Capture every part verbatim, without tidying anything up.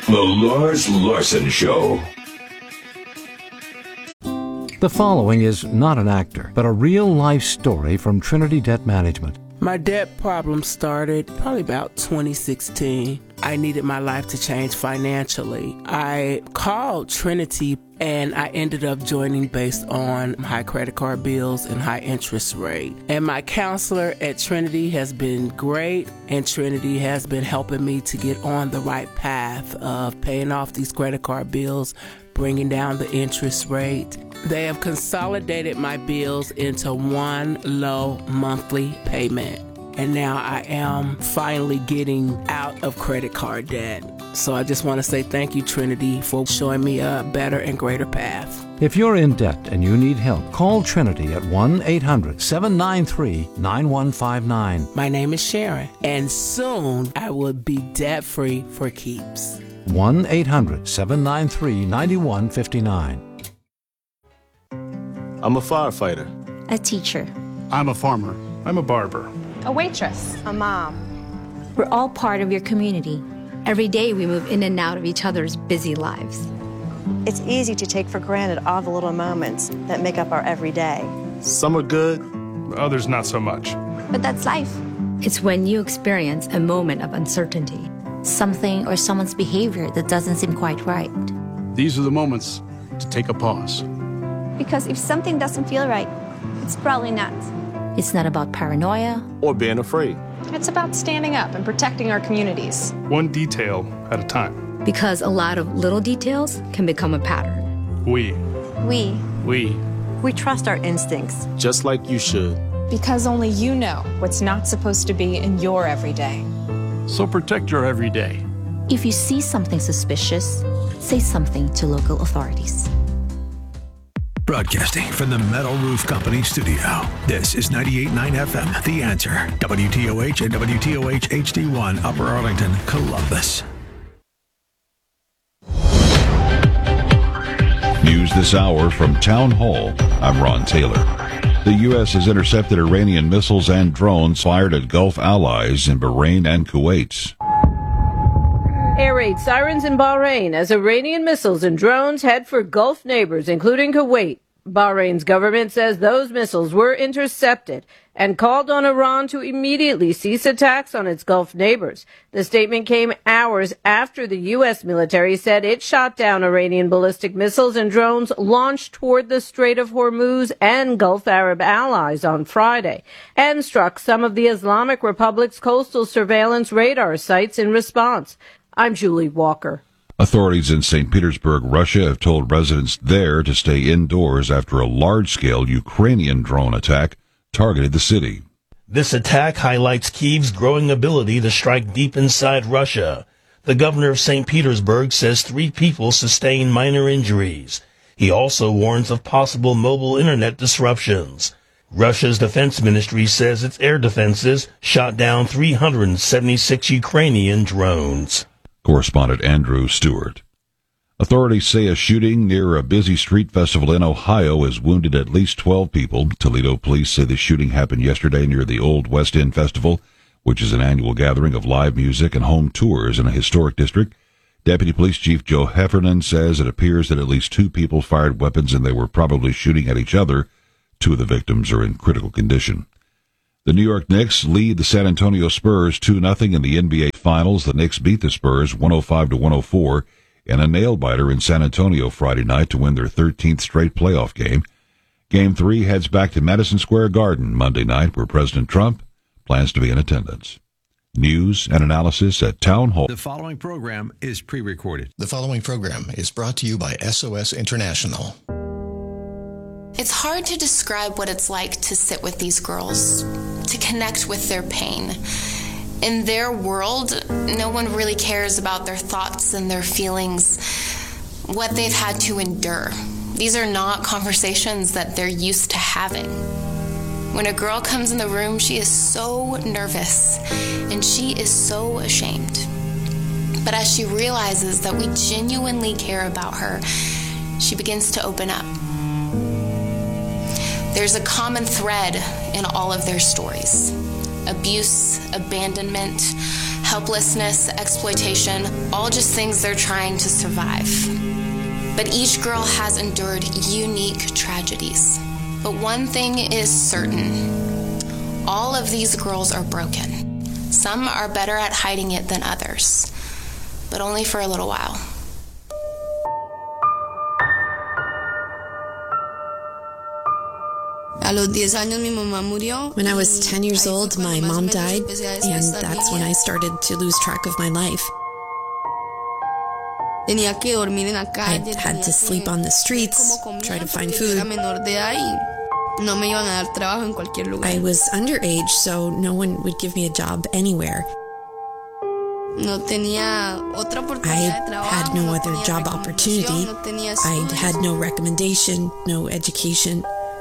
The Lars Larson Show. The following is not an actor, but a real-life story from Trinity Debt Management. My debt problem started probably about twenty sixteen. I needed my life to change financially. I called Trinity and I ended up joining based on high credit card bills and high interest rate. And my counselor at Trinity has been great, and Trinity has been helping me to get on the right path of paying off these credit card bills, bringing down the interest rate. They have consolidated my bills into one low monthly payment. And now I am finally getting out of credit card debt. So I just want to say thank you, Trinity, for showing me a better and greater path. If you're in debt and you need help, call Trinity at one eight hundred seven nine three nine one five nine. My name is Sharon, and soon I will be debt-free for keeps. one eight hundred seven nine three nine one five nine. I'm a firefighter. A teacher. I'm a farmer. I'm a barber. A waitress. A mom. We're all part of your community. Every day we move in and out of each other's busy lives. It's easy to take for granted all the little moments that make up our everyday. Some are good, others not so much. But that's life. It's when you experience a moment of uncertainty, something or someone's behavior that doesn't seem quite right. These are the moments to take a pause. Because if something doesn't feel right, it's probably not. It's not about paranoia or being afraid. It's about standing up and protecting our communities. One detail at a time. Because a lot of little details can become a pattern. We. We. We. We trust our instincts. Just like you should. Because only you know what's not supposed to be in your everyday. So protect your everyday. If you see something suspicious, say something to local authorities. Broadcasting from the Metal Roof Company studio. This is ninety-eight point nine F M, The Answer. W T O H and W T O H H D one, Upper Arlington, Columbus. News this hour from Town Hall. I'm Ron Taylor. The U S has intercepted Iranian missiles and drones fired at Gulf allies in Bahrain and Kuwait. Air raid sirens in Bahrain as Iranian missiles and drones head for Gulf neighbors, including Kuwait. Bahrain's government says those missiles were intercepted and called on Iran to immediately cease attacks on its Gulf neighbors. The statement came hours after the U S military said it shot down Iranian ballistic missiles and drones launched toward the Strait of Hormuz and Gulf Arab allies on Friday, and struck some of the Islamic Republic's coastal surveillance radar sites in response. I'm Julie Walker. Authorities in Saint Petersburg, Russia, have told residents there to stay indoors after a large-scale Ukrainian drone attack targeted the city. This attack highlights Kyiv's growing ability to strike deep inside Russia. The governor of Saint Petersburg says three people sustained minor injuries. He also warns of possible mobile internet disruptions. Russia's defense ministry says its air defenses shot down three hundred seventy-six Ukrainian drones. Correspondent Andrew Stewart. Authorities say a shooting near a busy street festival in Ohio has wounded at least twelve people. Toledo police say the shooting happened yesterday near the Old West End Festival, which is an annual gathering of live music and home tours in a historic district. Deputy Police Chief Joe Heffernan says it appears that at least two people fired weapons and they were probably shooting at each other. Two of the victims are in critical condition. The New York Knicks lead the San Antonio Spurs two nothing in the N B A Finals. The Knicks beat the Spurs one oh five to one oh four in a nail-biter in San Antonio Friday night to win their thirteenth straight playoff game. Game three heads back to Madison Square Garden Monday night, where President Trump plans to be in attendance. News and analysis at Town Hall. The following program is pre-recorded. The following program is brought to you by S O S International. It's hard to describe what it's like to sit with these girls, to connect with their pain. In their world, no one really cares about their thoughts and their feelings, what they've had to endure. These are not conversations that they're used to having. When a girl comes in the room, she is so nervous and she is so ashamed. But as she realizes that we genuinely care about her, she begins to open up. There's a common thread in all of their stories: abuse, abandonment, helplessness, exploitation, all just things they're trying to survive. But each girl has endured unique tragedies. But one thing is certain. All of these girls are broken. Some are better at hiding it than others, but only for a little while. When I was ten years old, my mom died, and that's when I started to lose track of my life. I had to sleep on the streets, try to find food. I was underage, so no one would give me a job anywhere. I had no other job opportunity. I had no recommendation, no education.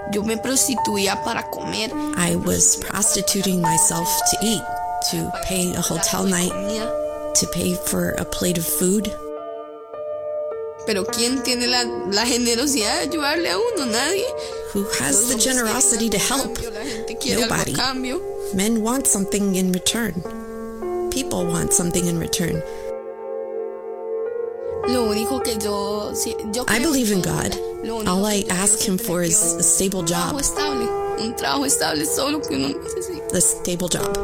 I was prostituting myself to eat, to pay a hotel night, to pay for a plate of food. Who has the generosity to help? Nobody. Men want something in return. People want something in return. I believe in God. All I ask him for is a stable job. The stable job.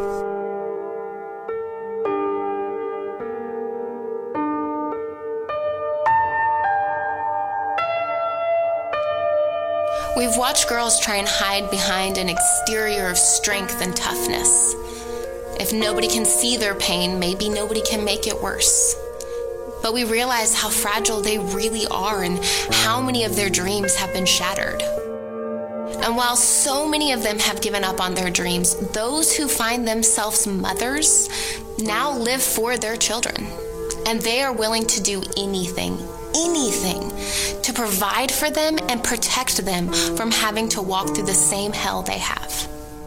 We've watched girls try and hide behind an exterior of strength and toughness. If nobody can see their pain, maybe nobody can make it worse. But we realize how fragile they really are and how many of their dreams have been shattered. And while so many of them have given up on their dreams, those who find themselves mothers now live for their children. And they are willing to do anything, anything, to provide for them and protect them from having to walk through the same hell they have.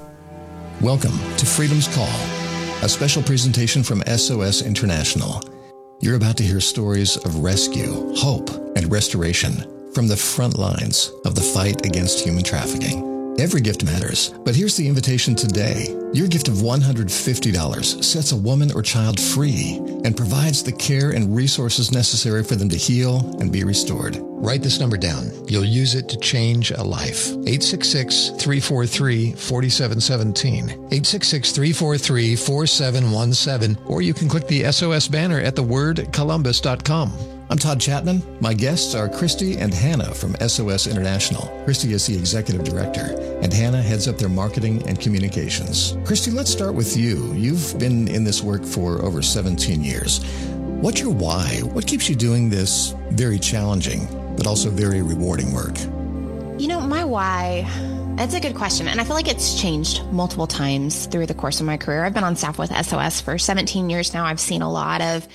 Welcome to Freedom's Call, a special presentation from S O S International. You're about to hear stories of rescue, hope, and restoration from the front lines of the fight against human trafficking. Every gift matters, but here's the invitation today. Your gift of one hundred fifty dollars sets a woman or child free and provides the care and resources necessary for them to heal and be restored. Write this number down. You'll use it to change a life. eight six six, three four three, four seven one seven. eight six six, three four three, four seven one seven. Or you can click the S O S banner at the word columbus dot com. I'm Todd Chapman. My guests are Christy and Hannah from S O S International. Christy is the executive director, and Hannah heads up their marketing and communications. Christy, let's start with you. You've been in this work for over seventeen years. What's your why? What keeps you doing this very challenging, but also very rewarding work? You know, my why, that's a good question. And I feel like it's changed multiple times through the course of my career. I've been on staff with S O S for seventeen years now. I've seen a lot of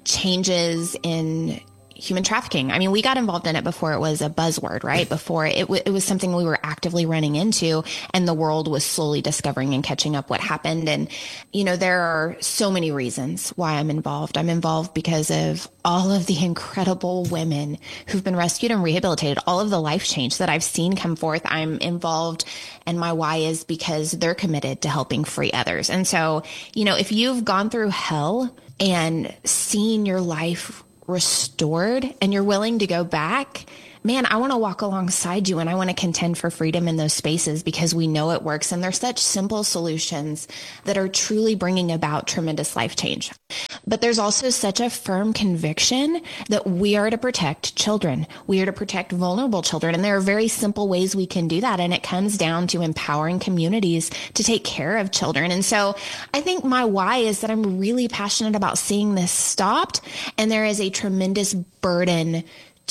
changes in human trafficking. I mean, we got involved in it before it was a buzzword, right? Before it, w- it was something we were actively running into, and the world was slowly discovering and catching up what happened. And, you know, there are so many reasons why I'm involved. I'm involved because of all of the incredible women who've been rescued and rehabilitated, all of the life change that I've seen come forth. I'm involved, and my why is because they're committed to helping free others. And so, you know, if you've gone through hell and seen your life restored and you're willing to go back, man, I want to walk alongside you, and I want to contend for freedom in those spaces because we know it works. And they're such simple solutions that are truly bringing about tremendous life change. But there's also such a firm conviction that we are to protect children. We are to protect vulnerable children. And there are very simple ways we can do that. And it comes down to empowering communities to take care of children. And so I think my why is that I'm really passionate about seeing this stopped. And there is a tremendous burden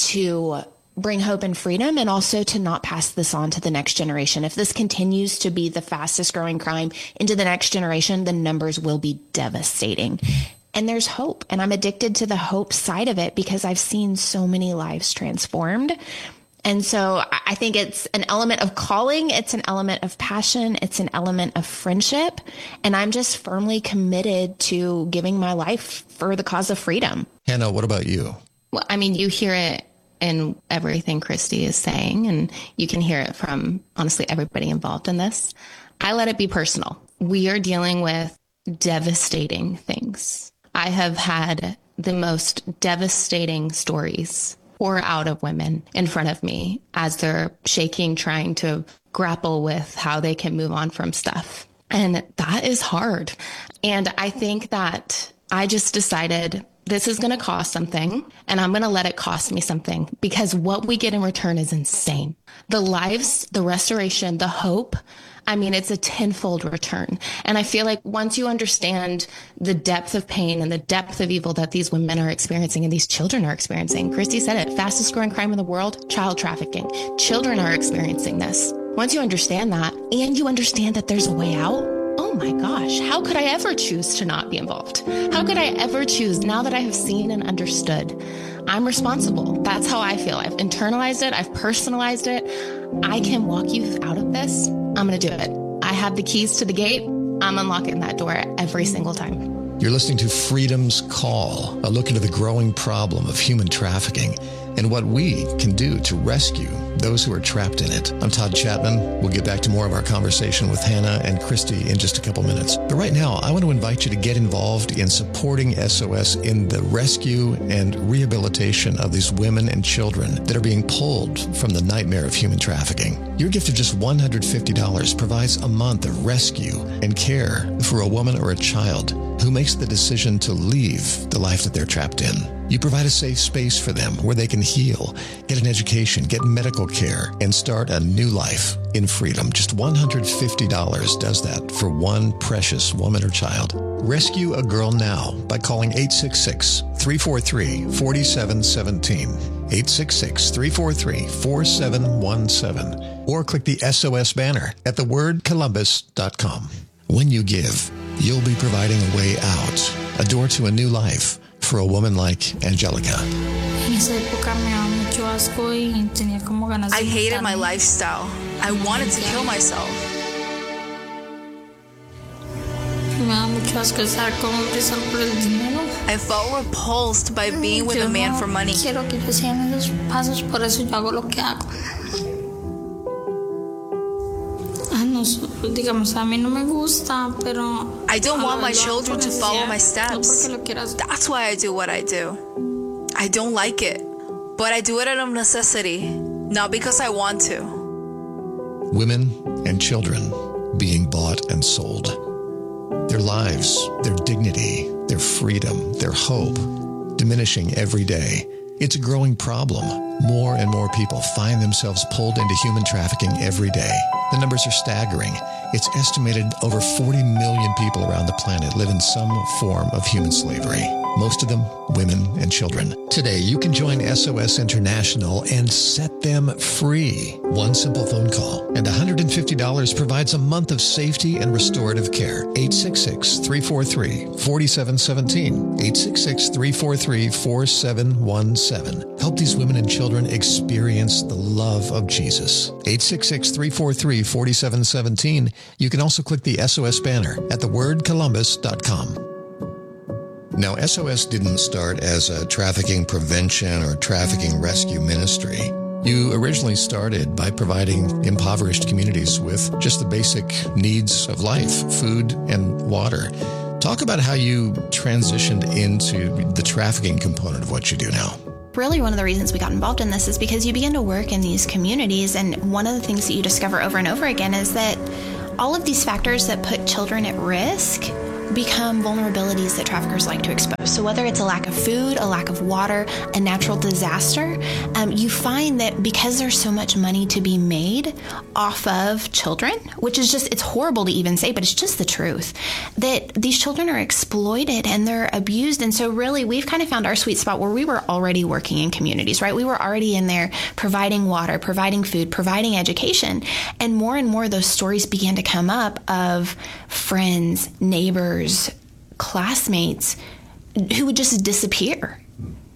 to bring hope and freedom, and also to not pass this on to the next generation. If this continues to be the fastest growing crime into the next generation, the numbers will be devastating. And there's hope. And I'm addicted to the hope side of it because I've seen so many lives transformed. And so I think it's an element of calling. It's an element of passion. It's an element of friendship. And I'm just firmly committed to giving my life for the cause of freedom. Hannah, what about you? Well, I mean, you hear it in everything Christy is saying, and you can hear it from, honestly, everybody involved in this. I let it be personal. We are dealing with devastating things. I have had the most devastating stories pour out of women in front of me as they're shaking, trying to grapple with how they can move on from stuff. And that is hard. And I think that I just decided this is going to cost something, and I'm going to let it cost me something, because what we get in return is insane. The lives, the restoration, the hope, I mean, it's a tenfold return. And I feel like once you understand the depth of pain and the depth of evil that these women are experiencing and these children are experiencing, Christy said it, fastest growing crime in the world, child trafficking. Children are experiencing this. Once you understand that, and you understand that there's a way out, oh my gosh, how could I ever choose to not be involved? How could I ever choose, now that I have seen and understood? I'm responsible. That's how I feel. I've internalized it. I've personalized it. I can walk you out of this. I'm going to do it. I have the keys to the gate. I'm unlocking that door every single time. You're listening to Freedom's Call, a look into the growing problem of human trafficking and what we can do to rescue those who are trapped in it. I'm Todd Chapman. We'll get back to more of our conversation with Hannah and Christy in just a couple minutes. But right now, I want to invite you to get involved in supporting S O S in the rescue and rehabilitation of these women and children that are being pulled from the nightmare of human trafficking. Your gift of just one hundred fifty dollars provides a month of rescue and care for a woman or a child who makes the decision to leave the life that they're trapped in. You provide a safe space for them where they can heal, get an education, get medical care, and start a new life in freedom. Just one hundred fifty dollars does that for one precious woman or child. Rescue a girl now by calling eight six six, three four three, four seven one seven, eight six six, three four three, four seven one seven, or click the S O S banner at the word columbus dot com. When you give, you'll be providing a way out, a door to a new life for a woman like Angelica. I hated my lifestyle. I wanted to kill myself. I felt repulsed by being with a man for money. I don't want my children to follow my steps. That's why I do what I do. I don't like it, but I do it out of necessity, not because I want to. Women and children being bought and sold. Their lives, their dignity, their freedom, their hope, diminishing every day. It's a growing problem. More and more people find themselves pulled into human trafficking every day. The numbers are staggering. It's estimated over forty million people around the planet live in some form of human slavery. Most of them women and children. Today, you can join S O S International and set them free. One simple phone call and one hundred fifty dollars provides a month of safety and restorative care. eight six six, three four three, four seven one seven. eight six six, three four three, four seven one seven. Help these women and children experience the love of Jesus. eight six six, three four three, four seven one seven. You can also click the S O S banner at the word columbus dot com. Now, S O S didn't start as a trafficking prevention or trafficking rescue ministry. You originally started by providing impoverished communities with just the basic needs of life, food and water. Talk about how you transitioned into the trafficking component of what you do now. Really, one of the reasons we got involved in this is because you begin to work in these communities, and one of the things that you discover over and over again is that all of these factors that put children at risk become vulnerabilities that traffickers like to expose. So whether it's a lack of food, a lack of water, a natural disaster, um, you find that because there's so much money to be made off of children, which is just, it's horrible to even say, but it's just the truth, that these children are exploited and they're abused. And so really, we've kind of found our sweet spot where we were already working in communities, right? We were already in there providing water, providing food, providing education. And more and more, those stories began to come up of friends, neighbors, classmates who would just disappear.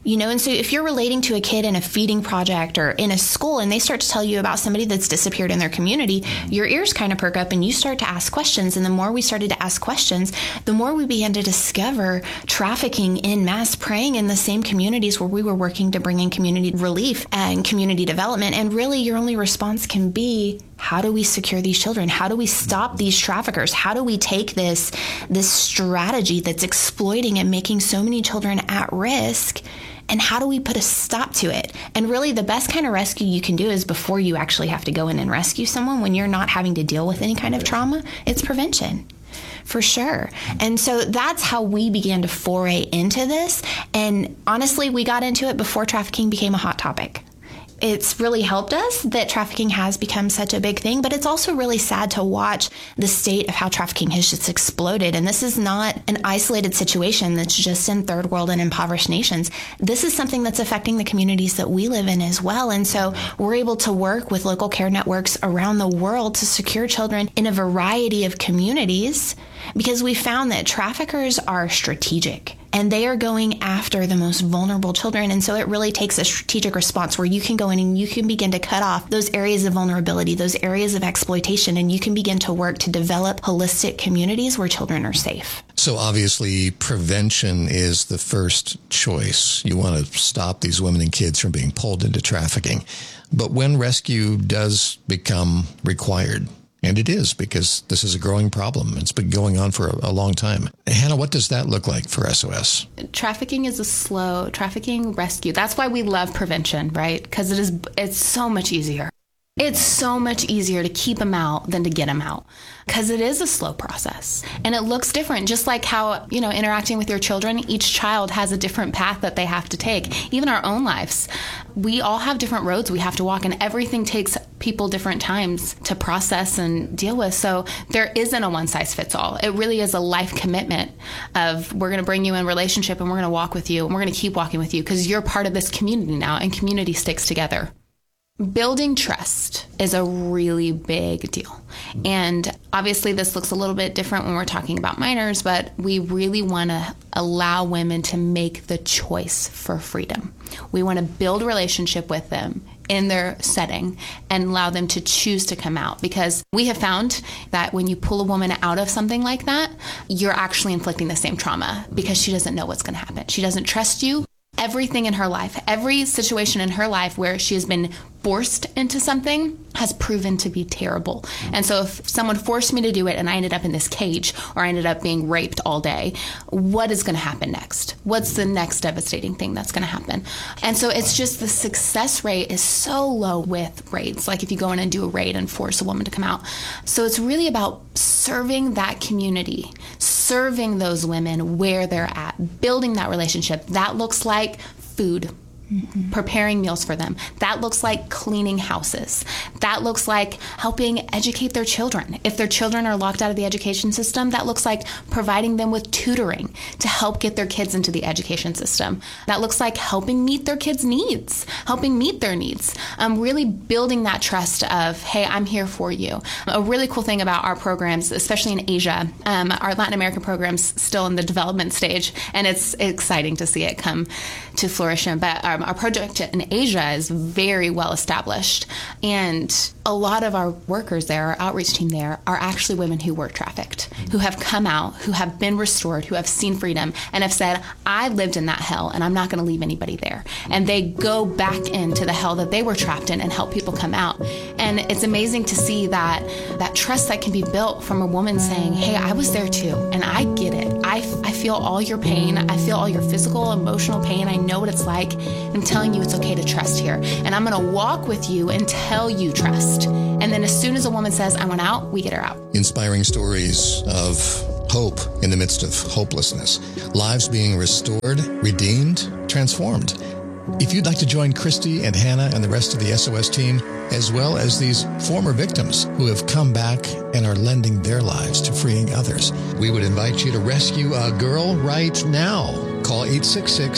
You know, and so if you're relating to a kid in a feeding project or in a school and they start to tell you about somebody that's disappeared in their community, your ears kind of perk up and you start to ask questions. And the more we started to ask questions, the more we began to discover trafficking in mass preying in the same communities where we were working to bring in community relief and community development. And really your only response can be, how do we secure these children? How do we stop these traffickers? How do we take this, this strategy that's exploiting and making so many children at risk? And how do we put a stop to it? And really the best kind of rescue you can do is before you actually have to go in and rescue someone, when you're not having to deal with any kind of trauma, it's prevention. For sure. And so that's how we began to foray into this. And honestly, we got into it before trafficking became a hot topic. It's really helped us that trafficking has become such a big thing, but it's also really sad to watch the state of how trafficking has just exploded. And this is not an isolated situation that's just in third world and impoverished nations. This is something that's affecting the communities that we live in as well. And so we're able to work with local care networks around the world to secure children in a variety of communities, because we found that traffickers are strategic. And they are going after the most vulnerable children. And so it really takes a strategic response where you can go in and you can begin to cut off those areas of vulnerability, those areas of exploitation, and you can begin to work to develop holistic communities where children are safe. So obviously prevention is the first choice. You want to stop these women and kids from being pulled into trafficking. But when rescue does become required, and it is, because this is a growing problem. It's been going on for a, a long time. Hannah, what does that look like for S O S? Trafficking is a slow, trafficking rescue. That's why we love prevention, right? Because it is, it's so much easier. It's so much easier to keep them out than to get them out, because it is a slow process and it looks different. Just like how, you know, interacting with your children, each child has a different path that they have to take. Even our own lives, we all have different roads we have to walk, and everything takes people different times to process and deal with. So there isn't a one size fits all. It really is a life commitment of, we're going to bring you in relationship and we're going to walk with you and we're going to keep walking with you because you're part of this community now, and community sticks together. Building trust is a really big deal. And obviously this looks a little bit different when we're talking about minors, but we really want to allow women to make the choice for freedom. We want to build a relationship with them in their setting and allow them to choose to come out, because we have found that when you pull a woman out of something like that, you're actually inflicting the same trauma because she doesn't know what's going to happen. She doesn't trust you. Everything in her life, every situation in her life where she has been forced into something has proven to be terrible. And so if someone forced me to do it and I ended up in this cage, or I ended up being raped all day, what is going to happen next? What's the next devastating thing that's going to happen? And so it's just, the success rate is so low with raids. Like if you go in and do a raid and force a woman to come out. So it's really about serving that community, serving those women where they're at, building that relationship. That looks like food. Mm-hmm. Preparing meals for them. That looks like cleaning houses. That looks like helping educate their children. If their children are locked out of the education system, that looks like providing them with tutoring to help get their kids into the education system. That looks like helping meet their kids' needs, helping meet their needs. Um, really building that trust of, hey, I'm here for you. A really cool thing about our programs, especially in Asia, um, our Latin American programs still in the development stage, and it's exciting to see it come to fruition. But our Um, our project in Asia is very well established, and a lot of our workers there, our outreach team there, are actually women who were trafficked, who have come out, who have been restored, who have seen freedom, and have said, I lived in that hell and I'm not going to leave anybody there. And they go back into the hell that they were trapped in and help people come out. And it's amazing to see that that trust that can be built from a woman saying, hey, I was there too, and I get it. I, I feel all your pain. I feel all your physical, emotional pain. I know what it's like. I'm telling you it's okay to trust here. And I'm going to walk with you until you trust. And then as soon as a woman says, I want out, we get her out. Inspiring stories of hope in the midst of hopelessness. Lives being restored, redeemed, transformed. If you'd like to join Christy and Hannah and the rest of the S O S team, as well as these former victims who have come back and are lending their lives to freeing others, we would invite you to rescue a girl right now. Call eight six six,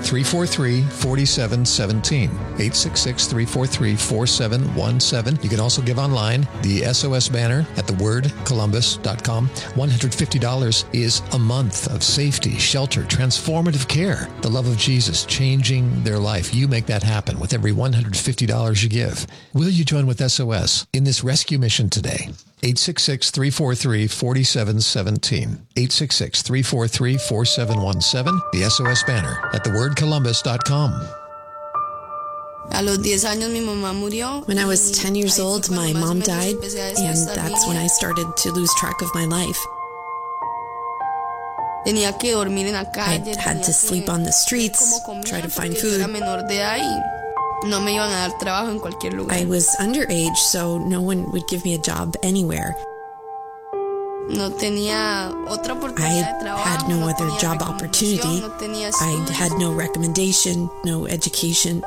three four three, four seven one seven. eight six six, three four three, four seven one seven. You can also give online, the S O S banner at the word columbus dot com. one hundred fifty dollars is a month of safety, shelter, transformative care. The love of Jesus changing their life. You make that happen with every one hundred fifty dollars you give. Will you join with S O S in this rescue mission today? eight six six, three four three, four seven one seven. eight six six, three four three, four seven one seven. The S O S banner at the word columbus dot com. When I was ten years old, my mom died, and that's when I started to lose track of my life. I had to sleep on the streets, try to find food. I was underage, so no one would give me a job anywhere. I had no other job opportunity. I had no recommendation, no education.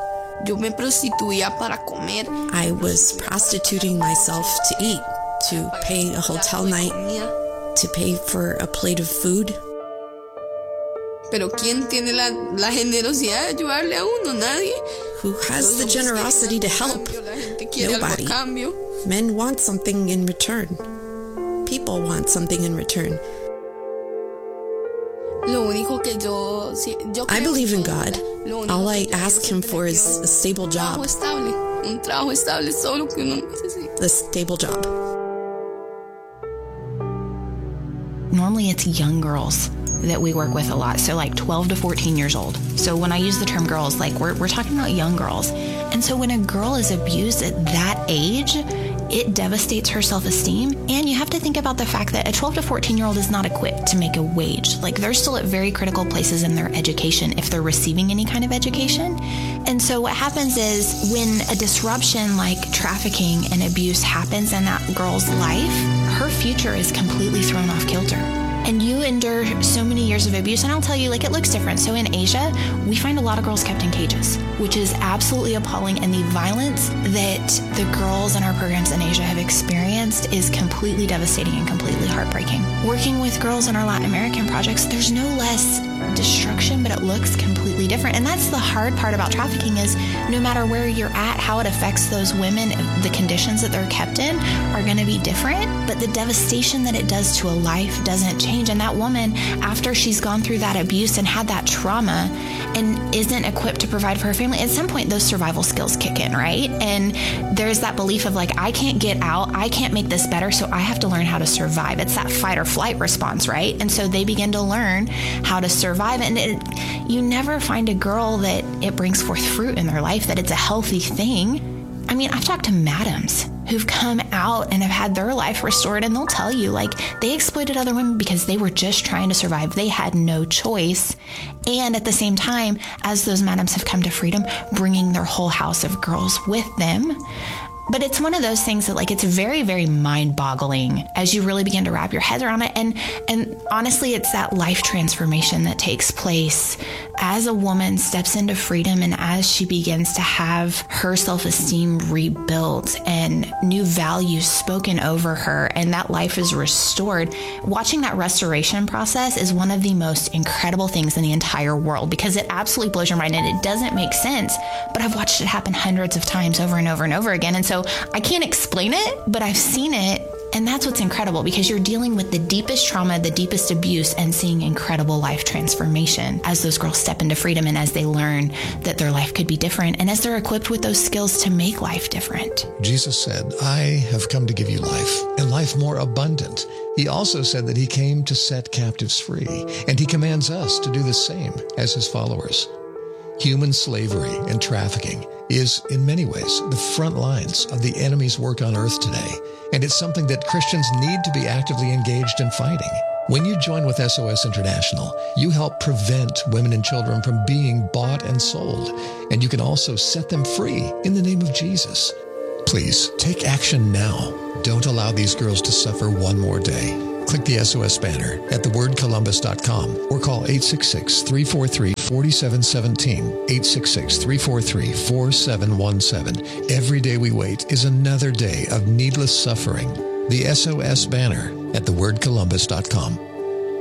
I was prostituting myself to eat, to pay a hotel night, to pay for a plate of food. Pero ¿quién tiene la, la generosidad de ayudarle a uno? Nadie. Who has the generosity to help? Nobody. Men want something in return. People want something in return. I believe in God. All I ask Him for is a stable job. The stable job. Normally it's young girls that we work with a lot, so like twelve to fourteen years old. So when I use the term girls, like we're, we're talking about young girls. And so when a girl is abused at that age, it devastates her self-esteem. And you have to think about the fact that a twelve to fourteen year old is not equipped to make a wage. Like they're still at very critical places in their education if they're receiving any kind of education. And so what happens is when a disruption like trafficking and abuse happens in that girl's life, her future is completely thrown off kilter. And you endure so many years of abuse, and I'll tell you, like, it looks different. So in Asia, we find a lot of girls kept in cages, which is absolutely appalling. And the violence that the girls in our programs in Asia have experienced is completely devastating and completely heartbreaking. Working with girls in our Latin American projects, there's no less destruction, but it looks completely different. And that's the hard part about trafficking is no matter where you're at, how it affects those women, the conditions that they're kept in are going to be different, but the devastation that it does to a life doesn't change. And that woman, after she's gone through that abuse and had that trauma and isn't equipped to provide for her family, at some point those survival skills kick in, right? And there's that belief of like, I can't get out, I can't make this better, so I have to learn how to survive. It's that fight or flight response, right? And so they begin to learn how to survive. And it, you never find a girl that it brings forth fruit in their life, that it's a healthy thing. I mean, I've talked to madams who've come out and have had their life restored, and they'll tell you, like, they exploited other women because they were just trying to survive. They had no choice. And at the same time, as those madams have come to freedom, bringing their whole house of girls with them. But it's one of those things that, like, it's very, very mind-boggling as you really begin to wrap your head around it. And and honestly, it's that life transformation that takes place as a woman steps into freedom and as she begins to have her self-esteem rebuilt and new values spoken over her, and that life is restored. Watching that restoration process is one of the most incredible things in the entire world, because it absolutely blows your mind and it doesn't make sense. But I've watched it happen hundreds of times over and over and over again. And so I can't explain it, but I've seen it. And that's what's incredible, because you're dealing with the deepest trauma, the deepest abuse, and seeing incredible life transformation as those girls step into freedom and as they learn that their life could be different and as they're equipped with those skills to make life different. Jesus said, I have come to give you life, and life more abundant. He also said that he came to set captives free, and he commands us to do the same as his followers. Human slavery and trafficking is, in many ways, the front lines of the enemy's work on earth today. And it's something that Christians need to be actively engaged in fighting. When you join with S O S International, you help prevent women and children from being bought and sold. And you can also set them free in the name of Jesus. Please, take action now. Don't allow these girls to suffer one more day. Click the S O S banner at the word columbus dot com or call eight six six, three four three, four seven one seven, eight six six, three four three, four seven one seven. Every day we wait is another day of needless suffering. The S O S banner at the word columbus dot com.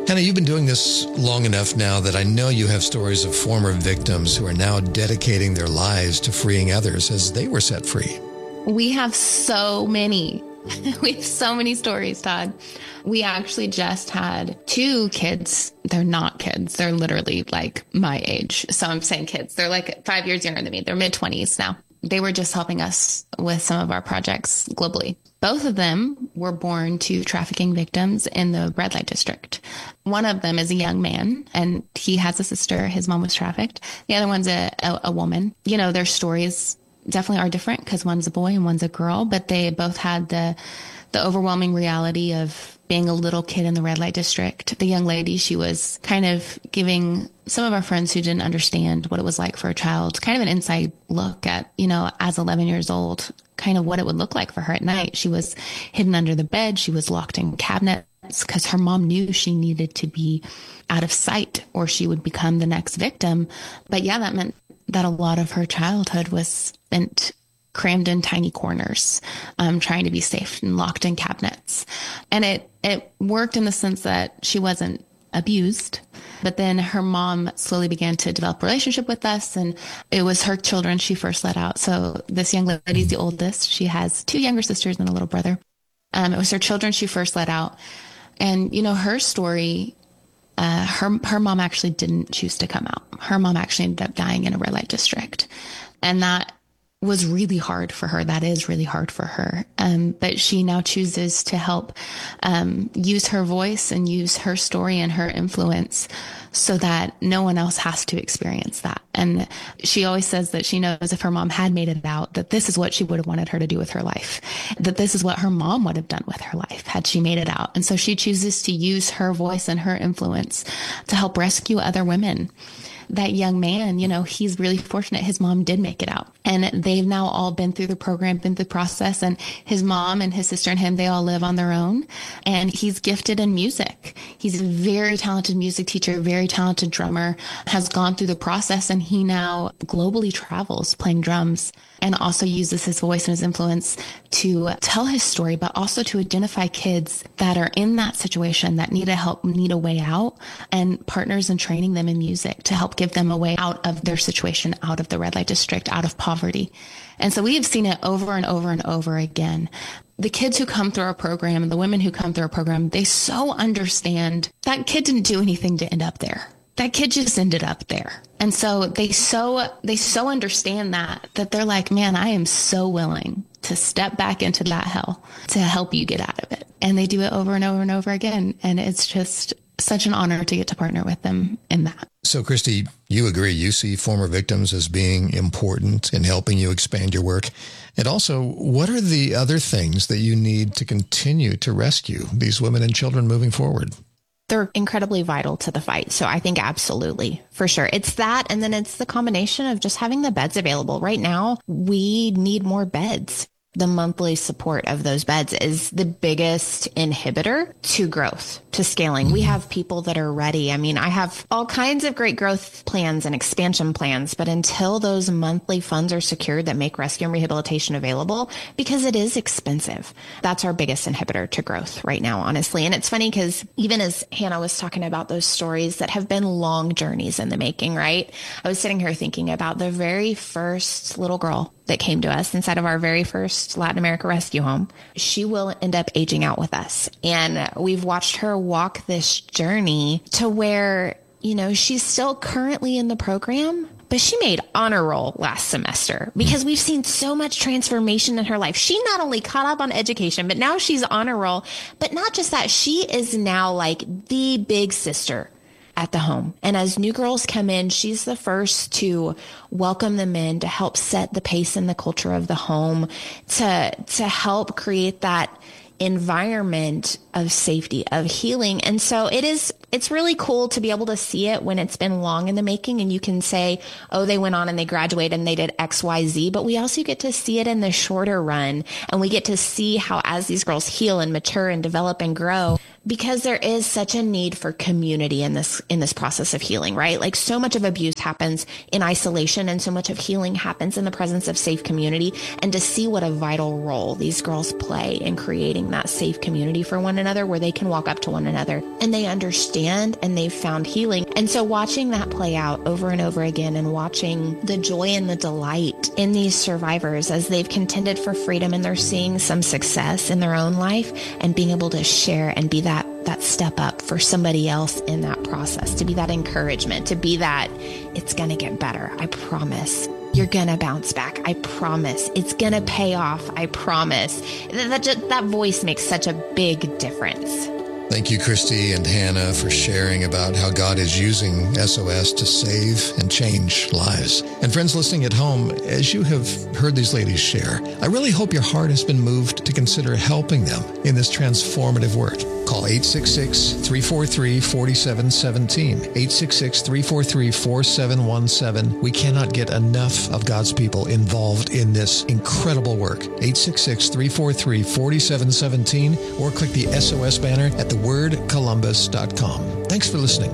Hannah, you've been doing this long enough now that I know you have stories of former victims who are now dedicating their lives to freeing others as they were set free. We have so many. We have so many stories, Todd. We actually just had two kids. They're not kids. They're literally like my age. So I'm saying kids. They're like five years younger than me. They're mid-twenties now. They were just helping us with some of our projects globally. Both of them were born to trafficking victims in the red light district. One of them is a young man, and he has a sister. His mom was trafficked. The other one's a, a, a woman. You know, their stories definitely are different because one's a boy and one's a girl, but they both had the the overwhelming reality of being a little kid in the red light district. The young lady, she was kind of giving some of our friends who didn't understand what it was like for a child, kind of an inside look at, you know, as eleven years old, kind of what it would look like for her at night. She was hidden under the bed. She was locked in cabinets because her mom knew she needed to be out of sight or she would become the next victim. But yeah, that meant that a lot of her childhood was spent crammed in tiny corners, um, trying to be safe and locked in cabinets. And it, it worked in the sense that she wasn't abused, but then her mom slowly began to develop a relationship with us, and it was her children she first let out. So this young lady's the oldest. She has two younger sisters and a little brother. Um, it was her children she first let out. And, you know, her story, uh, her, her mom actually didn't choose to come out. Her mom actually ended up dying in a red light district. And that was really hard for her. That is really hard for her. Um, but she now chooses to help um, use her voice and use her story and her influence so that no one else has to experience that. And she always says that she knows if her mom had made it out, that this is what she would have wanted her to do with her life, that this is what her mom would have done with her life had she made it out. And so she chooses to use her voice and her influence to help rescue other women. That young man, you know, he's really fortunate. His mom did make it out, and they've now all been through the program, been through the process, and his mom and his sister and him, they all live on their own, and he's gifted in music. He's a very talented music teacher, very talented drummer, has gone through the process, and he now globally travels playing drums and also uses his voice and his influence to tell his story, but also to identify kids that are in that situation that need a help, need a way out, and partners in training them in music to help give them a way out of their situation, out of the red light district, out of poverty. And so we have seen it over and over and over again. The kids who come through our program and the women who come through our program, they so understand that kid didn't do anything to end up there. That kid just ended up there. And so they so, they so understand that, that they're like, man, I am so willing to step back into that hell to help you get out of it. And they do it over and over and over again. And it's just such an honor to get to partner with them in that. So, Christy, you agree, you see former victims as being important in helping you expand your work. And also, what are the other things that you need to continue to rescue these women and children moving forward? They're incredibly vital to the fight. So I think absolutely, for sure. It's that, and then it's the combination of just having the beds available. Right now, we need more beds. The monthly support of those beds is the biggest inhibitor to growth, to scaling. We have people that are ready. I mean, I have all kinds of great growth plans and expansion plans, but until those monthly funds are secured that make rescue and rehabilitation available, because it is expensive, that's our biggest inhibitor to growth right now, honestly. And it's funny because even as Hannah was talking about those stories that have been long journeys in the making, right? I was sitting here thinking about the very first little girl that came to us inside of our very first Latin America rescue home. She will end up aging out with us. And we've watched her walk this journey to where, you know, she's still currently in the program, but she made honor roll last semester because we've seen so much transformation in her life. She not only caught up on education, but now she's honor roll. But not just that, she is now like the big sister at the home. And as new girls come in, she's the first to welcome them in, to help set the pace and the culture of the home, to, to help create that environment of safety, of healing. And so it is, it's really cool to be able to see it when it's been long in the making and you can say, oh, they went on and they graduated and they did X, Y, Z, but we also get to see it in the shorter run. And we get to see how as these girls heal and mature and develop and grow, because there is such a need for community in this in this process of healing, right? Like, so much of abuse happens in isolation, and so much of healing happens in the presence of safe community. And to see what a vital role these girls play in creating that safe community for one another, where they can walk up to one another and they understand and they've found healing. And so watching that play out over and over again, and watching the joy and the delight in these survivors as they've contended for freedom and they're seeing some success in their own life, and being able to share and be that that step up for somebody else in that process, to be that encouragement, to be that it's going to get better. I promise. You're going to bounce back. I promise. It's going to pay off. I promise. That, that, that voice makes such a big difference. Thank you, Christy and Hannah, for sharing about how God is using S O S to save and change lives. And friends listening at home, as you have heard these ladies share, I really hope your heart has been moved to consider helping them in this transformative work. Call eight six six, three four three, four seven one seven, eight six six, three four three, four seven one seven. We cannot get enough of God's people involved in this incredible work. eight six six, three four three, four seven one seven, or click the S O S banner at the word columbus dot com. Thanks for listening.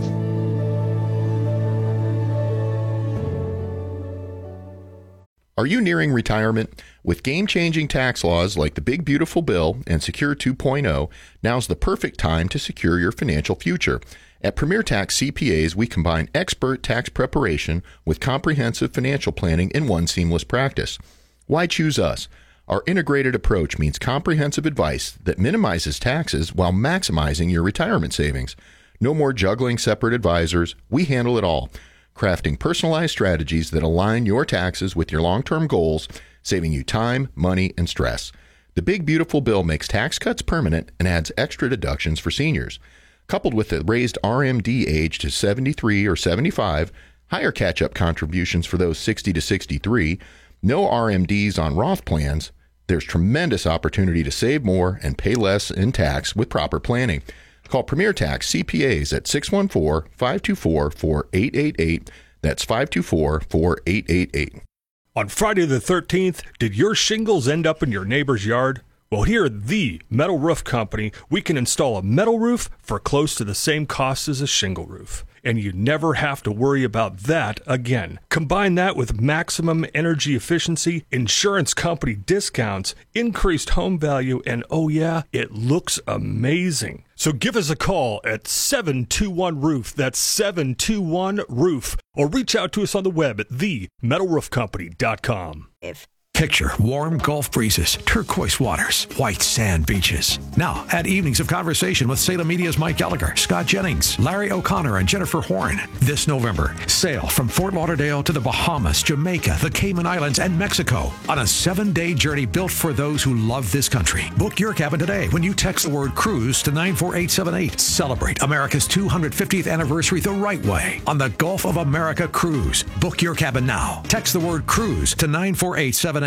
Are you nearing retirement? With game-changing tax laws like the Big Beautiful Bill and Secure two point oh, now's the perfect time to secure your financial future. At Premier Tax C P As, we combine expert tax preparation with comprehensive financial planning in one seamless practice. Why choose us? Our integrated approach means comprehensive advice that minimizes taxes while maximizing your retirement savings. No more juggling separate advisors. We handle it all, crafting personalized strategies that align your taxes with your long-term goals, saving you time, money, and stress. The Big Beautiful Bill makes tax cuts permanent and adds extra deductions for seniors. Coupled with the raised R M D age to seventy-three or seventy-five, higher catch-up contributions for those sixty to sixty-three, no R M Ds on Roth plans, there's tremendous opportunity to save more and pay less in tax with proper planning. Call Premier Tax C P As at six one four, five two four, four eight eight eight. That's five two four, four eight eight eight. On Friday the thirteenth, did your shingles end up in your neighbor's yard? Well, here at the Metal Roof Company, we can install a metal roof for close to the same cost as a shingle roof. And you never have to worry about that again. Combine that with maximum energy efficiency, insurance company discounts, increased home value, and oh yeah, it looks amazing. So give us a call at seven two one roof. That's seven two one roof. Or reach out to us on the web at the metal roof company dot com. If Picture warm Gulf breezes, turquoise waters, white sand beaches. Now, add evenings of conversation with Salem Media's Mike Gallagher, Scott Jennings, Larry O'Connor, and Jennifer Horn. This November, sail from Fort Lauderdale to the Bahamas, Jamaica, the Cayman Islands, and Mexico on a seven-day journey built for those who love this country. Book your cabin today when you text the word cruise to nine four eight seven eight. Celebrate America's two hundred fiftieth anniversary the right way on the Gulf of America Cruise. Book your cabin now. Text the word cruise to nine four eight seven eight.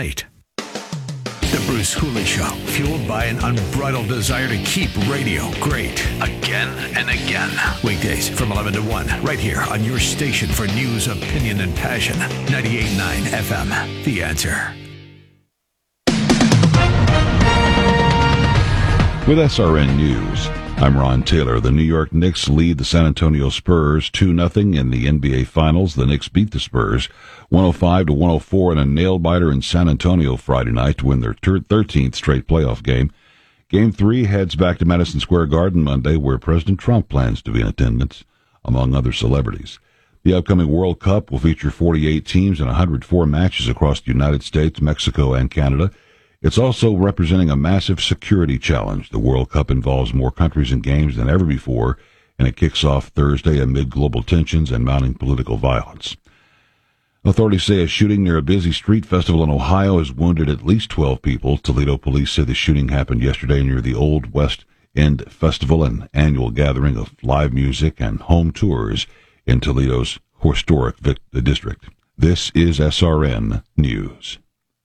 The Bruce Hooley Show, fueled by an unbridled desire to keep radio great again and again. Weekdays from eleven to one, right here on your station for news, opinion, and passion. ninety-eight point nine F M, The Answer. With S R N News, I'm Ron Taylor. The New York Knicks lead the San Antonio Spurs two nothing in the N B A Finals. The Knicks beat the Spurs one oh five to one oh four in a nail-biter in San Antonio Friday night to win their thirteenth straight playoff game. Game three heads back to Madison Square Garden Monday, where President Trump plans to be in attendance, among other celebrities. The upcoming World Cup will feature forty-eight teams and one hundred four matches across the United States, Mexico, and Canada. It's also representing a massive security challenge. The World Cup involves more countries and games than ever before, and it kicks off Thursday amid global tensions and mounting political violence. Authorities say a shooting near a busy street festival in Ohio has wounded at least twelve people. Toledo police say the shooting happened yesterday near the Old West End Festival, an annual gathering of live music and home tours in Toledo's historic district. This is S R N News.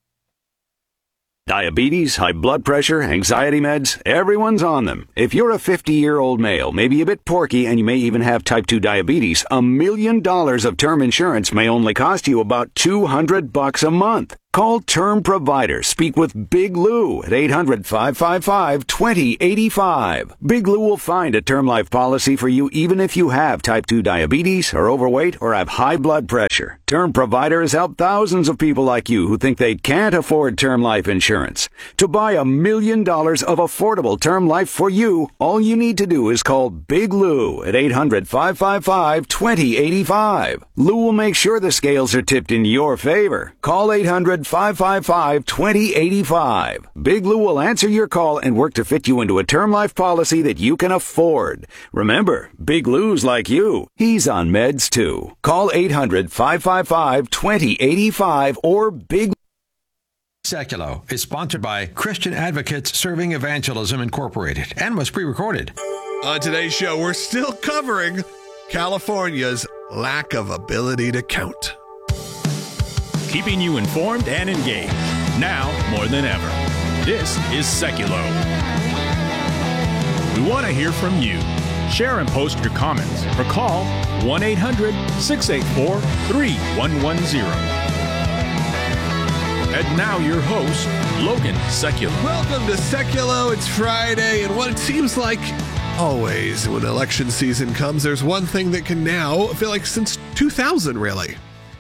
Diabetes, high blood pressure, anxiety meds, everyone's on them. If you're a fifty-year-old male, maybe a bit porky, and you may even have type two diabetes, a million dollars of term insurance may only cost you about two hundred bucks a month. Call Term Provider. Speak with Big Lou at eight hundred, five five five, two zero eight five. Big Lou will find a term life policy for you even if you have type two diabetes, are overweight, or have high blood pressure. Term Provider has helped thousands of people like you who think they can't afford term life insurance. To buy a million dollars of affordable term life for you, all you need to do is call Big Lou at eight hundred, five five five, two zero eight five. Lou will make sure the scales are tipped in your favor. Call eight hundred, five five five, two zero eight five. Big Lou will answer your call and work to fit you into a term life policy that you can afford. Remember, Big Lou's like you. He's on meds too. Call eight hundred, five five five, two zero eight five or Big Seculo is sponsored by Christian Advocates Serving Evangelism Incorporated and was pre-recorded. On today's show, we're still covering California's lack of ability to count. Keeping you informed and engaged, now more than ever. This is Seculo. We want to hear from you. Share and post your comments or call one eight hundred, six eight four, three one one zero. And now your host, Logan Seculo. Welcome to Seculo. It's Friday, and what it seems like always when election season comes, there's one thing that can now, I feel like since two thousand really,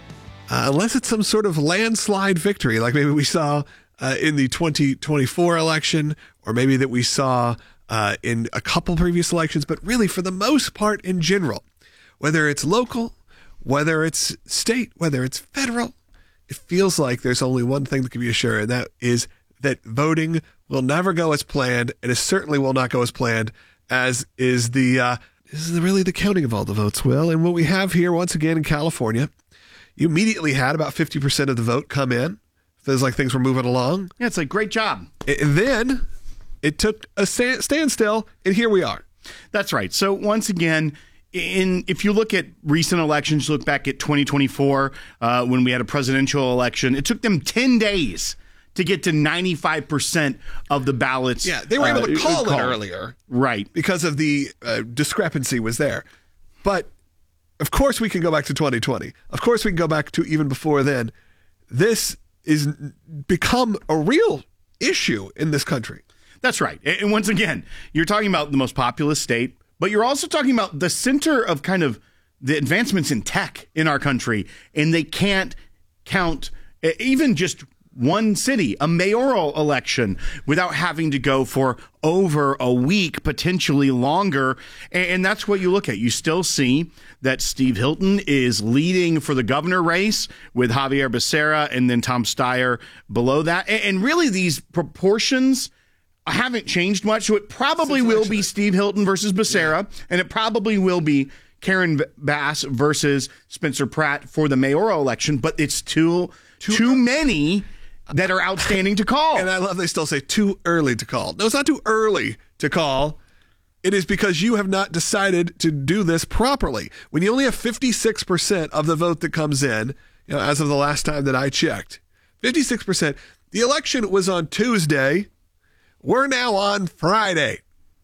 uh, unless it's some sort of landslide victory, like maybe we saw uh, in the twenty twenty-four election, or maybe that we saw uh, in a couple previous elections, but really for the most part in general, whether it's local, whether it's state, whether it's federal, it feels like there's only one thing that can be assured, and that is that voting will never go as planned, and it certainly will not go as planned as is the uh, is really the counting of all the votes, Will. And what we have here, once again, in California, you immediately had about fifty percent of the vote come in. Feels like things were moving along. Yeah, it's like, great job. And then it took a stand- standstill, and here we are. That's right. So once again, in if you look at recent elections, look back at twenty twenty-four, uh, when we had a presidential election, it took them ten days to get to ninety-five percent of the ballots. Yeah, they were able to uh, call called. it earlier. Right. Because of the uh, discrepancy was there. But, of course, we can go back to twenty twenty. Of course, we can go back to even before then. This is become a real issue in this country. That's right. And once again, you're talking about the most populous state, but you're also talking about the center of kind of the advancements in tech in our country. And they can't count even just one city, a mayoral election, without having to go for over a week, potentially longer. And that's what you look at. You still see that Steve Hilton is leading for the governor race with Javier Becerra and then Tom Steyer below that. And really these proportions haven't changed much. So it probably will be Steve Hilton versus Becerra, yeah. and it probably will be Karen Bass versus Spencer Pratt for the mayoral election, but it's too, too, too many that are outstanding to call. And I love they still say too early to call. No, it's not too early to call. It is because you have not decided to do this properly. When you only have fifty-six percent of the vote that comes in, you know, as of the last time that I checked, fifty-six percent, the election was on Tuesday. We're now on Friday.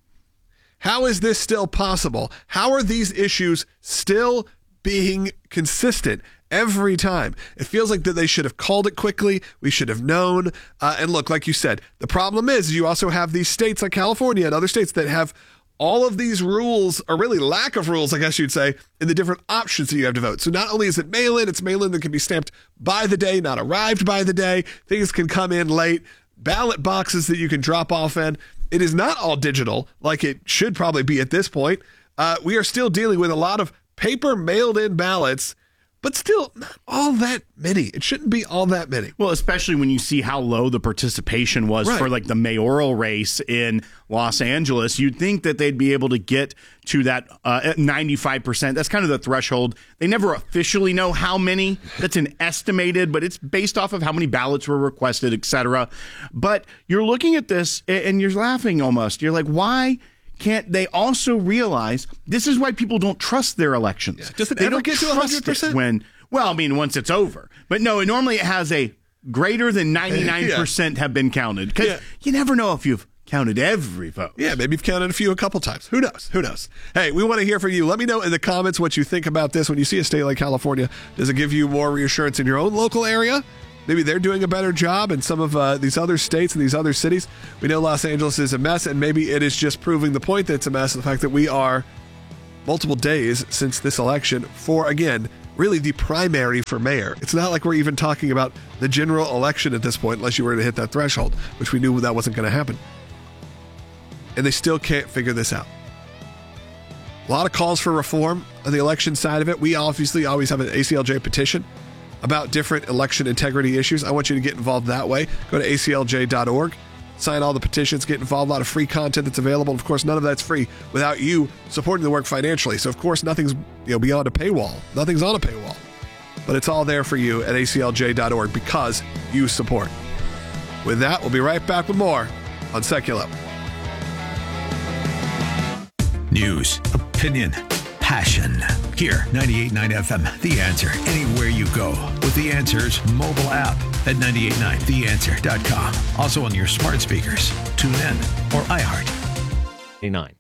How is this still possible? How are these issues still being consistent every time? It feels like that they should have called it quickly. We should have known. Uh, and look, like you said, the problem is you also have these states like California and other states that have all of these rules, or really lack of rules, I guess you'd say, in the different options that you have to vote. So not only is it mail-in, it's mail-in that can be stamped by the day, not arrived by the day. Things can come in late. Ballot boxes that you can drop off in. It is not all digital like it should probably be at this point. Uh, we are still dealing with a lot of paper mailed in ballots, but still not all that many. It shouldn't be all that many. Well, especially when you see how low the participation was right. for like the mayoral race in Los Angeles. You'd think that they'd be able to get to that uh, ninety-five percent. That's kind of the threshold. They never officially know how many. That's an estimated, but it's based off of how many ballots were requested, et cetera. But you're looking at this and you're laughing almost. You're like, why can't they also realize this is why people don't trust their elections? Yeah. Does it they ever don't get to one hundred percent? When, well, I mean, once it's over. But no, normally it has a greater than ninety-nine percent yeah. have been counted. Because yeah. you never know if you've counted every vote. Yeah, maybe you've counted a few a couple times. Who knows? Who knows? Hey, we want to hear from you. Let me know in the comments what you think about this. When you see a state like California, does it give you more reassurance in your own local area? maybe they're doing a better job in some of uh, these other states and these other cities. We know Los Angeles is a mess, and maybe it is just proving the point that it's a mess, the fact that we are multiple days since this election for, again, really the primary for mayor. It's not like we're even talking about the general election at this point, unless you were to hit that threshold, which we knew that wasn't going to happen. And they still can't figure this out. A lot of calls for reform on the election side of it. We obviously always have an A C L J petition about different election integrity issues. I want you to get involved that way. Go to A C L J dot org. Sign all the petitions, get involved. A lot of free content that's available. Of course, none of that's free without you supporting the work financially. So, of course, nothing's you know beyond a paywall. Nothing's on a paywall. But it's all there for you at A C L J dot org because you support. With that, we'll be right back with more on Secular. News, opinion, passion. Here, ninety-eight point nine F M, The Answer. Anywhere you go with The Answer's mobile app at ninety-eight point nine the answer dot com. Also on your smart speakers. Tune in or iHeart. nine.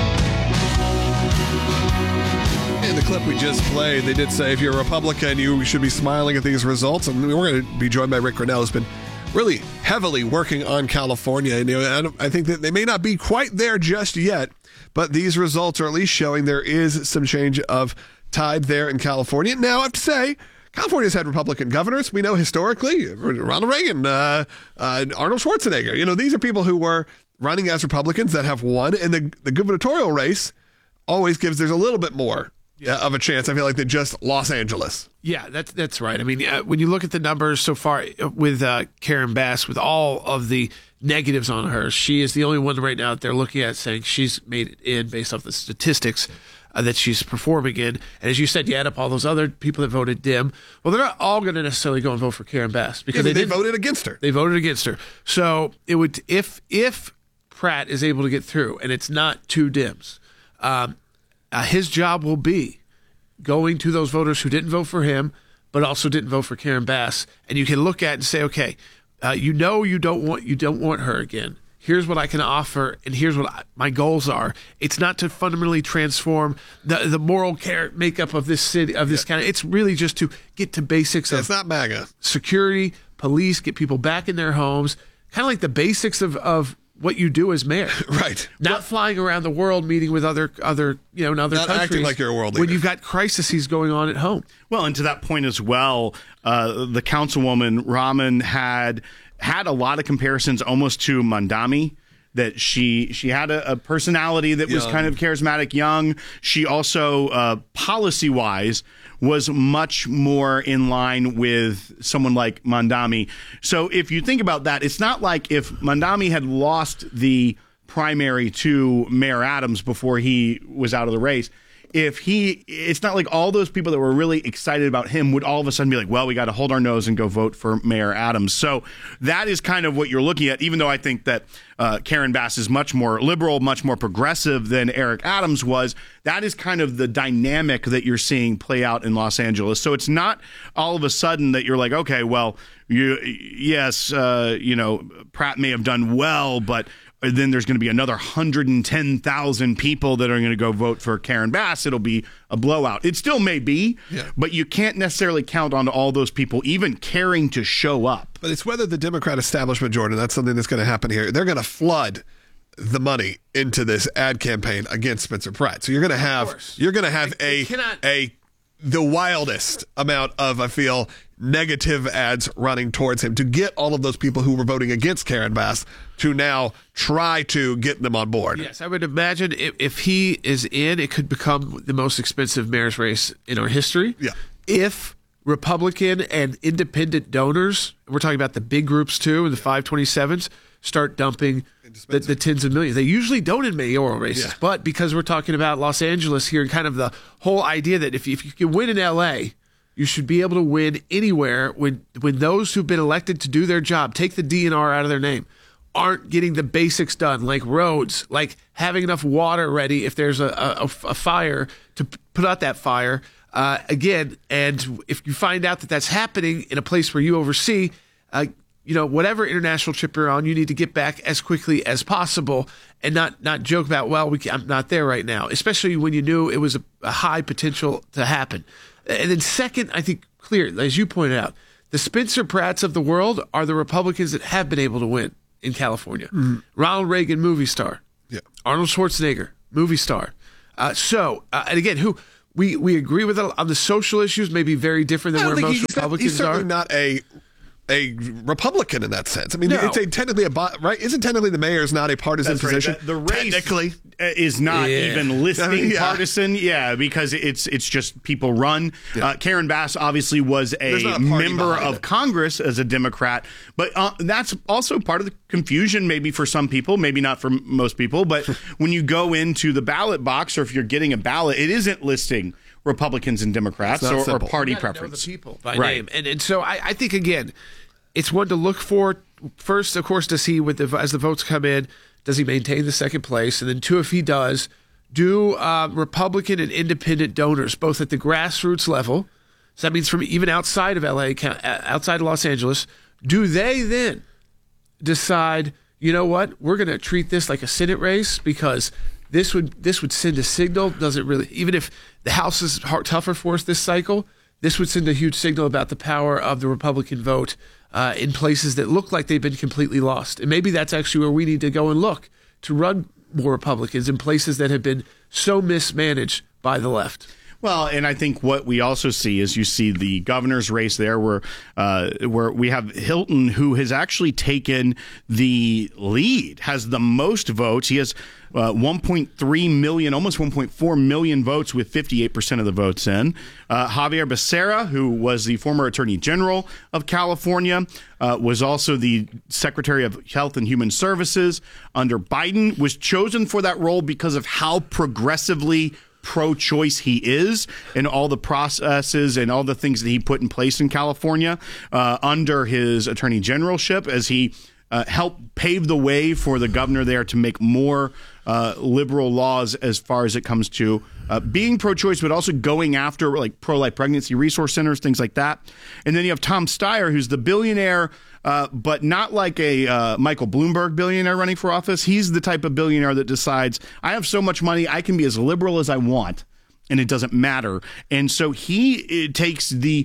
In the clip we just played, they did say if you're a Republican, you should be smiling at these results. And we're going to be joined by Rick Grenell, who's been really heavily working on California. And, you know, I think that they may not be quite there just yet, but these results are at least showing there is some change of tide there in California. Now, I have to say, California's had Republican governors. We know historically, Ronald Reagan, uh, uh, Arnold Schwarzenegger. You know, these are people who were running as Republicans that have won. And the, the gubernatorial race always gives, there's a little bit more uh, of a chance, I feel like, than just Los Angeles. Yeah, that's that's right. I mean, uh, when you look at the numbers so far with uh, Karen Bass, with all of the negatives on her, she is the only one right now that they're looking at saying she's made it in based off the statistics uh, that she's performing in. And as you said, you add up all those other people that voted dim. Well, they're not all going to necessarily go and vote for Karen Bass because yeah, they, they voted against her. They voted against her. So it would if if Pratt is able to get through, and it's not two dims, um, uh, his job will be going to those voters who didn't vote for him, but also didn't vote for Karen Bass, and you can look at it and say, okay, uh, you know you don't want you don't want her again. Here's what I can offer, and here's what I, my goals are. It's not to fundamentally transform the the moral care makeup of this city, of this yeah. kind of. It's really just to get to basics. Yeah, of it's not MAGA. Security, police, get people back in their homes, kind of like the basics of of what you do as mayor. Right. Not well, flying around the world meeting with other other you know in other not countries. Acting like you're a world leader. When you've got crises going on at home. Well, and to that point as well, uh, the councilwoman Rahman had had a lot of comparisons almost to Mandami. That she she had a, a personality that was young. kind of charismatic, young. She also, uh, policy-wise, was much more in line with someone like Mandami. So if you think about that, it's not like if Mandami had lost the primary to Mayor Adams before he was out of the race. If he, it's not like all those people that were really excited about him would all of a sudden be like, well, we got to hold our nose and go vote for Mayor Adams. So that is kind of what you're looking at, even though I think that uh, Karen Bass is much more liberal, much more progressive than Eric Adams was. That is kind of the dynamic that you're seeing play out in Los Angeles. So it's not all of a sudden that you're like, okay, well, you, yes, uh, you know, Pratt may have done well, but then there's going to be another one hundred ten thousand people that are going to go vote for Karen Bass. It'll be a blowout. It still may be, yeah. but you can't necessarily count on all those people even caring to show up. But it's whether the Democrat establishment, Jordan, that's something that's going to happen here. They're going to flood the money into this ad campaign against Spencer Pratt. So you're going to have you're going to have a cannot- a the wildest amount of, I feel, negative ads running towards him to get all of those people who were voting against Karen Bass to now try to get them on board. Yes, I would imagine if, if he is in, it could become the most expensive mayor's race in our history. Yeah. If Republican and independent donors, we're talking about the big groups too, and the five twenty-sevens, start dumping the, the tens of millions. They usually don't in mayoral races, Yeah. but because we're talking about Los Angeles here and kind of the whole idea that if you, if you can win in L A, you should be able to win anywhere when when those who've been elected to do their job, take the D N R out of their name, aren't getting the basics done, like roads, like having enough water ready if there's a, a, a fire to put out that fire. Uh, again, and if you find out that that's happening in a place where you oversee, uh, you know, whatever international trip you're on, you need to get back as quickly as possible and not not joke about, well, we can, I'm not there right now, especially when you knew it was a, a high potential to happen. And then second, I think clear, as you pointed out, The Spencer Pratts of the world are the Republicans that have been able to win in California. Mm-hmm. Ronald Reagan, movie star. Yeah. Arnold Schwarzenegger, movie star. Uh, so, uh, and again, who we, we agree with on the social issues may be very different than where most he's Republicans not, he's certainly are. not a a Republican in that sense. I mean, No. it's a technically a bo- right. Isn't technically the mayor is not a partisan That's right. position? The, the race technically is not Yeah. even listing I mean, yeah. partisan. Yeah, because it's it's just people run. Yeah. Uh, Karen Bass obviously was There's a, not a party member behind of it. Congress as a Democrat, but uh, that's also part of the confusion maybe for some people, maybe not for m- most people. But when you go into the ballot box or if you're getting a ballot, it isn't listing Republicans and Democrats It's not or, or simple. party You gotta know preference. the people by Right. name, and and so I, I think again, it's one to look for. First, of course, does he with the as the votes come in, does he maintain the second place? And then two, if he does, do uh, Republican and independent donors both at the grassroots level? So that means from even outside of L A, outside of Los Angeles, do they then decide? You know what? We're going to treat this like a Senate race because this would this would send a signal. Does it really? Even if the House is hard, tougher for us this cycle, this would send a huge signal about the power of the Republican vote uh, in places that look like they've been completely lost. And maybe that's actually where we need to go and look to run more Republicans in places that have been so mismanaged by the left. Well, and I think what we also see is you see the governor's race there where uh, where we have Hilton, who has actually taken the lead, has the most votes. He has uh, one point three million, almost one point four million votes with fifty-eight percent of the votes in. Uh, Javier Becerra, who was the former Attorney General of California, uh, was also the Secretary of Health and Human Services under Biden, was chosen for that role because of how progressively pro-choice he is and all the processes and all the things that he put in place in California uh, under his attorney generalship as he uh, helped pave the way for the governor there to make more uh, liberal laws as far as it comes to uh, being pro-choice, but also going after like pro-life pregnancy resource centers, things like that. And then you have Tom Steyer, who's the billionaire Uh, but not like a uh, Michael Bloomberg billionaire running for office. He's the type of billionaire that decides, I have so much money, I can be as liberal as I want, and it doesn't matter. And so he it takes the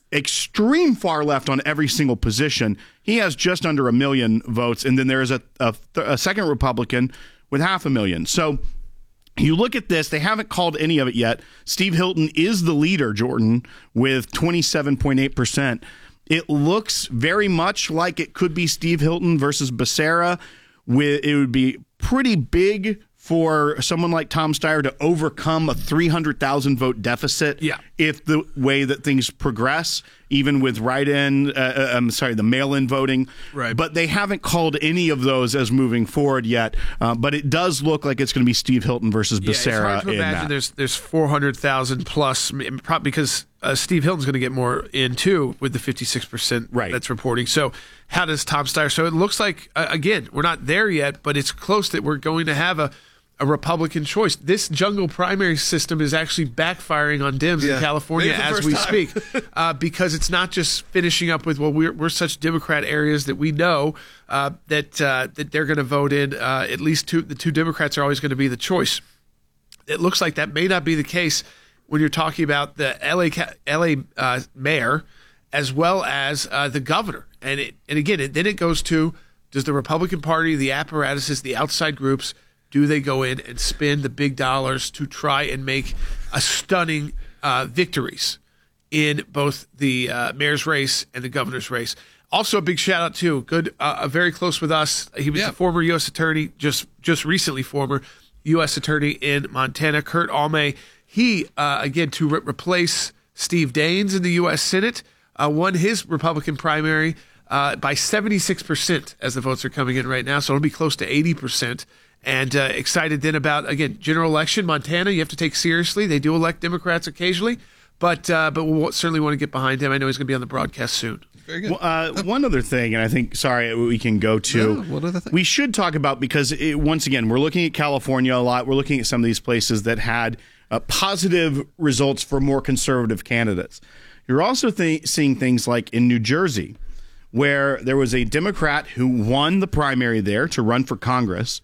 extreme far left on every single position. He has just under a million votes, and then there is a, a, a second Republican with half a million. So you look at this, they haven't called any of it yet. Steve Hilton is the leader, Jordan, with twenty-seven point eight percent. It looks very much like it could be Steve Hilton versus Becerra. With it would be pretty big for someone like Tom Steyer to overcome a three hundred thousand vote deficit. Yeah. If the way that things progress, even with write-in, uh, I'm sorry, the mail-in voting. Right. But they haven't called any of those as moving forward yet. Uh, but it does look like it's going to be Steve Hilton versus Yeah, it's Becerra hard to in imagine that. there's there's four hundred thousand plus, probably because uh, Steve Hilton's going to get more in too with the fifty-six percent Right. that's reporting. So how does Tom Steyer? So it looks like uh, again we're not there yet, but it's close that we're going to have a. a Republican choice. This jungle primary system is actually backfiring on Dems Yeah. in California Maybe for the as first we time. speak, uh, because it's not just finishing up with, well, we're, we're such Democrat areas that we know uh, that uh, that they're going to vote in uh, at least two. The two Democrats are always going to be the choice. It looks like that may not be the case when you're talking about the L A ca- L A uh, mayor as well as uh, the governor. And it, and again, it, then it goes to, does the Republican Party, the apparatuses, the outside groups, do they go in and spend the big dollars to try and make a stunning uh, victories in both the uh, mayor's race and the governor's race? Also, a big shout out to good, uh, very close with us. He was Yeah. the former U S attorney, just just recently former U S attorney in Montana, Kurt Almay. He uh, again to re- replace Steve Daines in the U S Senate, uh, won his Republican primary uh, by seventy-six percent as the votes are coming in right now. So it'll be close to eighty percent. And uh, excited then about, again, general election. Montana, you have to take seriously. They do elect Democrats occasionally, but uh, but we'll certainly want to get behind him. I know he's going to be on the broadcast soon. Very good. Well, uh, one other thing, and I think, sorry, we can go to, Yeah, what other thing? we should talk about, because it, once again, we're looking at California a lot. We're looking at some of these places that had uh, positive results for more conservative candidates. You're also th- seeing things like in New Jersey, where there was a Democrat who won the primary there to run for Congress,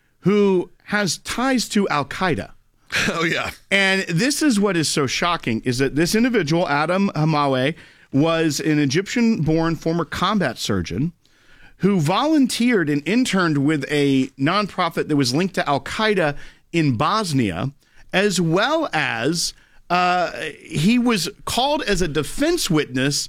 who has ties to Al-Qaeda. Oh, yeah. And this is what is so shocking, is that this individual, Adam Hamawe, was an Egyptian-born former combat surgeon who volunteered and interned with a nonprofit that was linked to Al-Qaeda in Bosnia, as well as uh, he was called as a defense witness